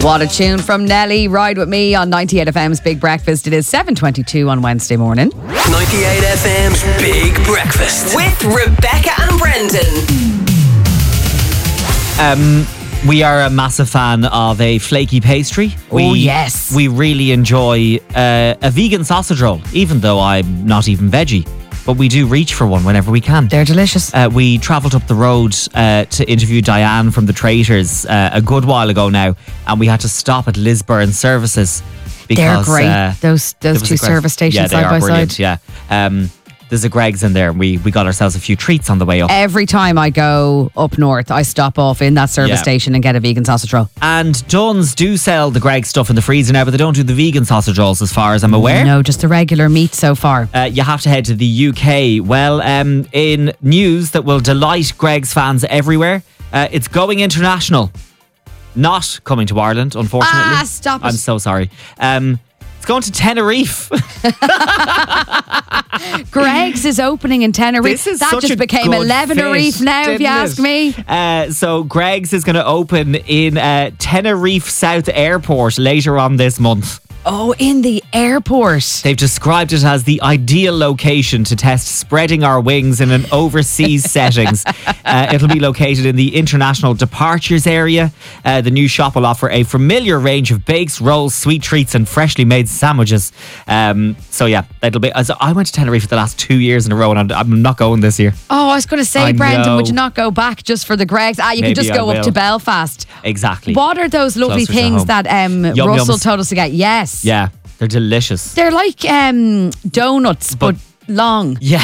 What a tune from Nelly. Ride with me on 98 FM's Big Breakfast. It is 7:22 on Wednesday morning. 98 FM's Big Breakfast with Rebecca and Brendan. We are a massive fan of a flaky pastry. Yes. We really enjoy a vegan sausage roll, even though I'm not even veggie. But we do reach for one whenever we can. They're delicious. We travelled up the road to interview Diane from the Traitors a good while ago now, and we had to stop at Lisburn Services. Because, they're great. Those two service stations side by brilliant, side. Yeah. There's a Greggs in there, and we got ourselves a few treats on the way up. Every time I go up north, I stop off in that service station and get a vegan sausage roll. And Dunn's do sell the Greggs stuff in the freezer now, but they don't do the vegan sausage rolls as far as I'm aware. No, just the regular meat so far. You have to head to the UK. Well, in news that will delight Greggs fans everywhere, it's going international. Not coming to Ireland, unfortunately. Stop it. I'm so sorry. It's going to Tenerife. Greggs is opening in Tenerife. That just became 11 Tenerife now, if you ask me. So Greggs is going to open in Tenerife South Airport later on this month. Oh, in the airport. They've described it as the ideal location to test spreading our wings in an overseas settings. It'll be located in the international departures area. The new shop will offer a familiar range of bakes, rolls, sweet treats and freshly made sandwiches. So yeah, that'll be. I went to Tenerife for the last 2 years in a row, and I'm not going this year. Oh, I was going to say, Brendan, would you not go back just for the Greggs? You could just go up to Belfast. Exactly. What are those lovely things that Russell told us to get? Yes. Yeah, they're delicious. They're like donuts, but long. Yeah.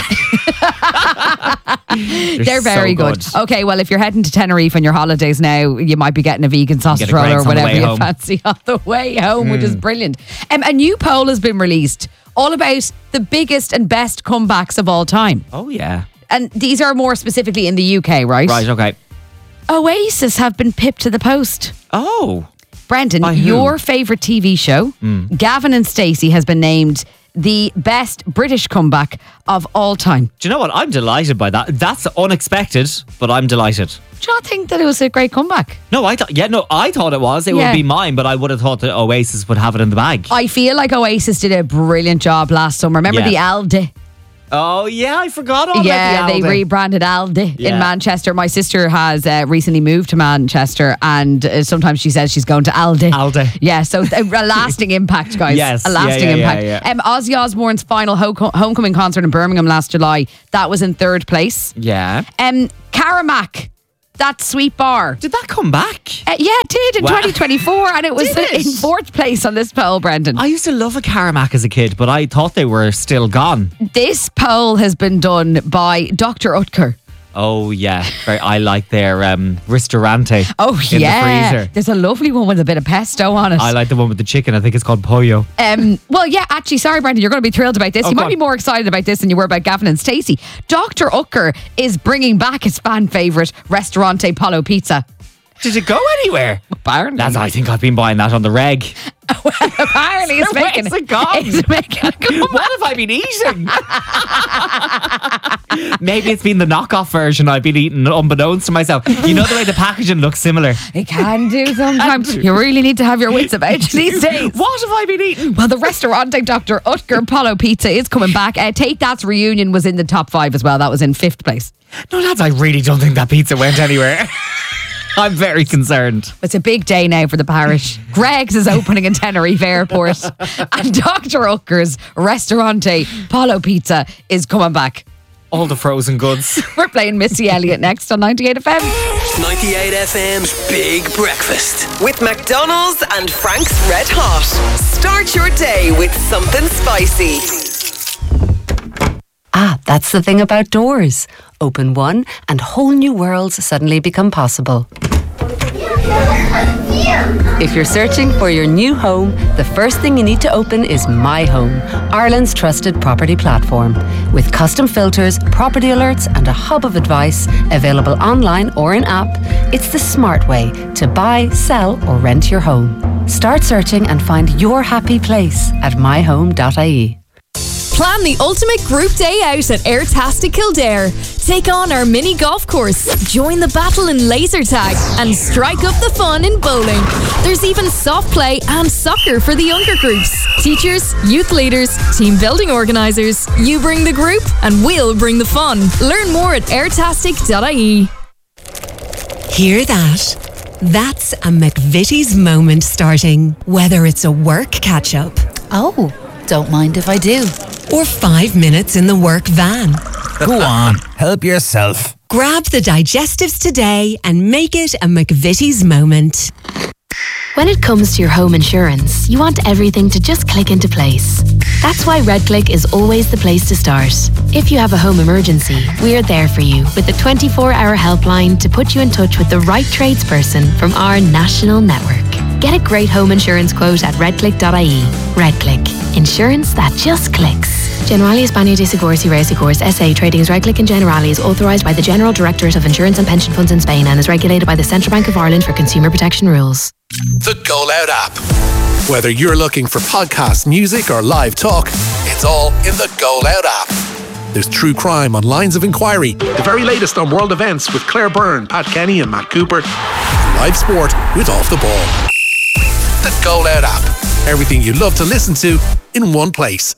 They're very good. Okay, well, if you're heading to Tenerife on your holidays now, you might be getting a vegan sausage roll or whatever you fancy on the way home, which is brilliant. A new poll has been released all about the biggest and best comebacks of all time. Oh, yeah. And these are more specifically in the UK, right? Right, okay. Oasis have been pipped to the post. Oh. Brendan, your favourite TV show, Gavin and Stacey, has been named the best British comeback of all time. Do you know what? I'm delighted by that. That's unexpected, but I'm delighted. Do you not think that it was a great comeback? No, I thought it was. It would be mine, but I would have thought that Oasis would have it in the bag. I feel like Oasis did a brilliant job last summer. Remember the Aldi? Oh, yeah, I forgot all about the Aldi. Yeah, they rebranded Aldi in Manchester. My sister has recently moved to Manchester, and sometimes she says she's going to Aldi. Aldi. Yeah, so a lasting impact, guys. Yes. A lasting impact. Yeah. Ozzy Osbourne's final homecoming concert in Birmingham last July, that was in third place. Yeah. Caramac, that sweet bar. Did that come back? Yeah, it did in 2024, and it was in fourth place on this poll, Brendan. I used to love a Caramac as a kid, but I thought they were still gone. This poll has been done by Dr. Utker. Oh, yeah. I like their ristorante. Oh, in the freezer. There's a lovely one with a bit of pesto on it. I like the one with the chicken. I think it's called pollo. Well, yeah, actually, sorry, Brendan, you're going to be thrilled about this. You might be more excited about this than you were about Gavin and Stacey. Dr. Utker is bringing back his fan favourite Ristorante Polo Pizza. Did it go anywhere? Apparently. I think I've been buying that on the reg. Well, apparently it's making it gone. It's making a comeback. What have I been eating? Maybe it's been the knockoff version I've been eating unbeknownst to myself. You know the way the packaging looks similar? It can do sometimes. You really need to have your wits about you these days. What have I been eating? Well, the Ristorante Dr. Utker Polo Pizza is coming back. Take That's reunion was in the top 5 as well. That was in 5th place. No, lads, I really don't think that pizza went anywhere. I'm very concerned. It's a big day now for the parish. Greggs is opening in Tenerife Airport, and Dr. Utker's Ristorante Polo Pizza is coming back. All the frozen goods. We're playing Missy Elliott next on 98 FM. 98 FM's Big Breakfast with McDonald's and Frank's Red Hot. Start your day with something spicy. That's the thing about doors. Open one and whole new worlds suddenly become possible. If you're searching for your new home, the first thing you need to open is My Home, Ireland's trusted property platform. With custom filters, property alerts and a hub of advice available online or in app, it's the smart way to buy, sell or rent your home. Start searching and find your happy place at myhome.ie. Plan the ultimate group day out at Airtastic Kildare. Take on our mini golf course, join the battle in laser tag, and strike up the fun in bowling. There's even soft play and soccer for the younger groups. Teachers, youth leaders, team building organisers. You bring the group and we'll bring the fun. Learn more at airtastic.ie. Hear that? That's a McVitie's moment starting. Whether it's a work catch-up. Oh, don't mind if I do. Or 5 minutes in the work van. Go on, help yourself. Grab the digestives today and make it a McVitie's moment. When it comes to your home insurance, you want everything to just click into place. That's why RedClick is always the place to start. If you have a home emergency, we're there for you with a 24-hour helpline to put you in touch with the right tradesperson from our national network. Get a great home insurance quote at redclick.ie. RedClick. Insurance that just clicks. Generali España de Seguros y Reasegurs S.A. Trading as RedClick and Generali is authorised by the General Directorate of Insurance and Pension Funds in Spain and is regulated by the Central Bank of Ireland for consumer protection rules. The Go Loud app. Whether you're looking for podcast, music or live talk, it's all in the Go Loud app. There's true crime on Lines of Inquiry, the very latest on world events with Claire Byrne, Pat Kenny and Matt Cooper, and live sport with Off the Ball. The Go Loud app. Everything you love to listen to in one place.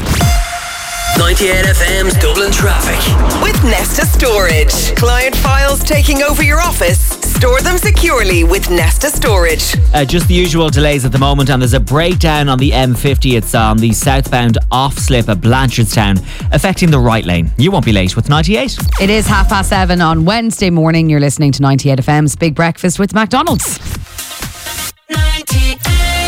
98 FM's Dublin Traffic. With Nesta Storage. Client files taking over your office? Store them securely with Nesta Storage. Just the usual delays at the moment, and there's a breakdown on the M50. It's on the southbound off-slip at Blanchardstown, affecting the right lane. You won't be late with 98. It is 7:30 on Wednesday morning. You're listening to 98 FM's Big Breakfast with McDonald's. 98.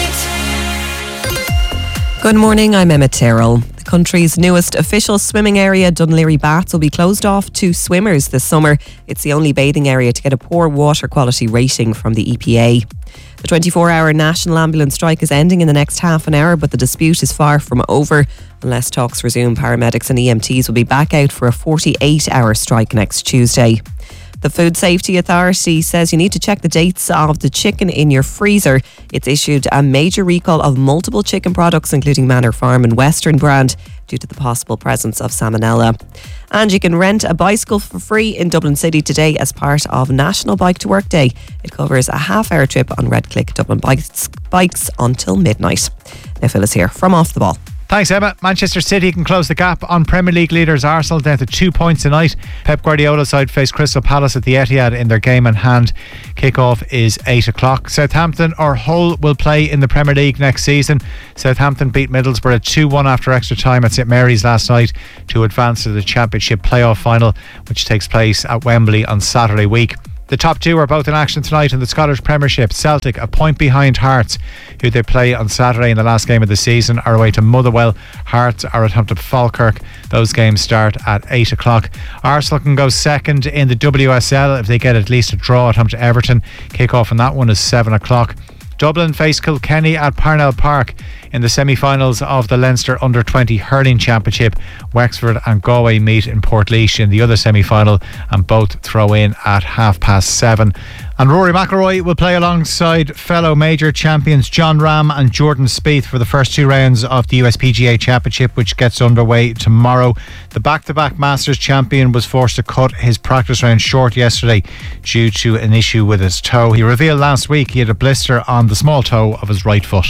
Good morning, I'm Emma Tyrrell. The country's newest official swimming area, Dunleary Baths, will be closed off to swimmers this summer. It's the only bathing area to get a poor water quality rating from the EPA. The 24-hour national ambulance strike is ending in the next half an hour, but the dispute is far from over. Unless talks resume, paramedics and EMTs will be back out for a 48-hour strike next Tuesday. The Food Safety Authority says you need to check the dates of the chicken in your freezer. It's issued a major recall of multiple chicken products, including Manor Farm and Western brand, due to the possible presence of salmonella. And you can rent a bicycle for free in Dublin City today as part of National Bike to Work Day. It covers a half-hour trip on RedClick Dublin bikes until midnight. Now Phil is here from Off the Ball. Thanks, Emma. Manchester City can close the gap on Premier League leaders Arsenal down to 2 points tonight. Pep Guardiola's side face Crystal Palace at the Etihad in their game in hand. Kick-off is 8 o'clock. Southampton or Hull will play in the Premier League next season. Southampton beat Middlesbrough 2-1 after extra time at St Mary's last night to advance to the Championship playoff final, which takes place at Wembley on Saturday week. The top two are both in action tonight in the Scottish Premiership. Celtic, a point behind Hearts, who they play on Saturday in the last game of the season, are away to Motherwell. Hearts are at home to Falkirk. Those games start at 8 o'clock. Arsenal can go second in the WSL if they get at least a draw at home to Everton. Kick-off on that one is 7 o'clock. Dublin face Kilkenny at Parnell Park in the semi-finals of the Leinster Under-20 Hurling Championship. Wexford and Galway meet in Portlaoise in the other semi-final, and both throw in at 7:30. And Rory McIlroy will play alongside fellow major champions John Ram and Jordan Spieth for the first two rounds of the USPGA Championship, which gets underway tomorrow. The back-to-back Masters champion was forced to cut his practice round short yesterday due to an issue with his toe. He revealed last week he had a blister on the small toe of his right foot.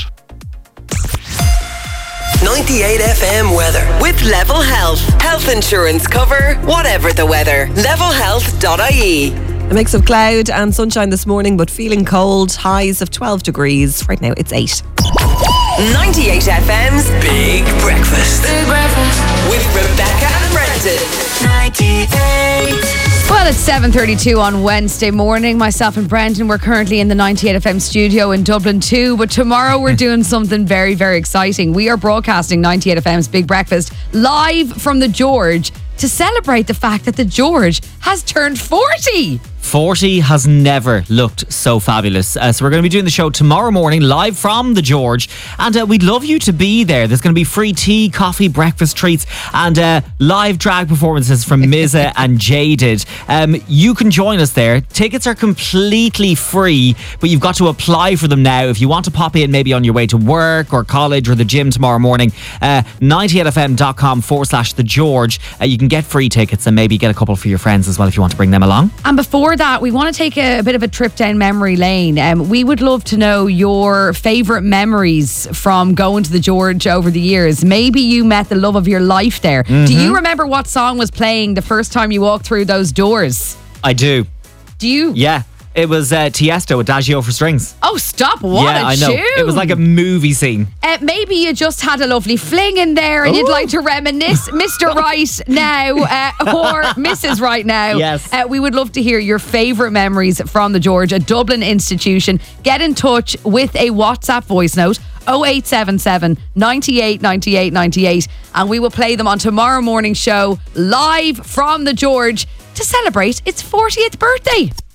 98 FM weather. With Level Health. Health insurance cover, whatever the weather. Levelhealth.ie. A mix of cloud and sunshine this morning, but feeling cold. Highs of 12 degrees. Right now it's 8. 98 FM's Big Breakfast. Big Breakfast. With Rebecca and Brendan. 98. Well, it's 7:32 on Wednesday morning. Myself and Brendan, we're currently in the 98 FM studio in Dublin 2, but tomorrow we're doing something very, very exciting. We are broadcasting 98 FM's Big Breakfast live from the George to celebrate the fact that the George has turned 40. 40 has never looked so fabulous. So we're going to be doing the show tomorrow morning live from the George, and we'd love you to be there. There's going to be free tea, coffee, breakfast treats, and live drag performances from Mizza and Jaded. You can join us there. Tickets are completely free, but you've got to apply for them now. If you want to pop in maybe on your way to work or college or the gym tomorrow morning, 98fm.com/the George. You can get free tickets and maybe get a couple for your friends as well if you want to bring them along. And before that, we want to take a bit of a trip down memory lane. We would love to know your favourite memories from going to the George over the years. Maybe you met the love of your life there. Mm-hmm. Do you remember what song was playing the first time you walked through those doors? I do. Do you? Yeah. It was Tiesto, Adagio for Strings. Oh, stop. What a tune. I know. It was like a movie scene. Maybe you just had a lovely fling in there and you'd like to reminisce. Mr. Right now or Mrs. Right now. Yes. We would love to hear your favourite memories from the George, a Dublin institution. Get in touch with a WhatsApp voice note. 0877 98 98 98, and we will play them on tomorrow morning's show live from the George to celebrate its 40th birthday.